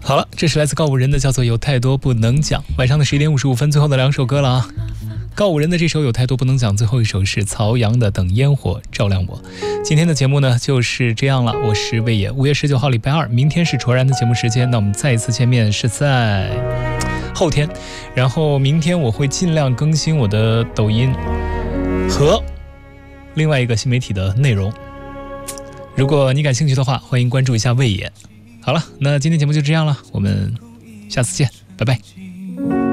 好了，这是来自告五人的，叫做有太多不能讲。晚上的11点55分，最后的2首歌了啊。告五人的这首有太多不能讲，最后一首是曹阳的等烟火照亮我。今天的节目呢就是这样了，我是魏野。5月19号礼拜二，明天是卓然的节目时间，那我们再一次见面是在后天，然后明天我会尽量更新我的抖音和另外一个新媒体的内容，如果你感兴趣的话，欢迎关注一下魏野。好了，那今天节目就这样了，我们下次见，拜拜。